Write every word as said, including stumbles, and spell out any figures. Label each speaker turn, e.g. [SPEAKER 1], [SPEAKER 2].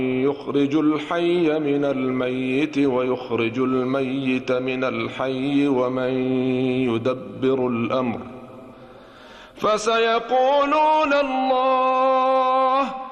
[SPEAKER 1] يخرج الحي من الميت ويخرج الميت من الحي ومن يدبر الأمر فسيقولون الله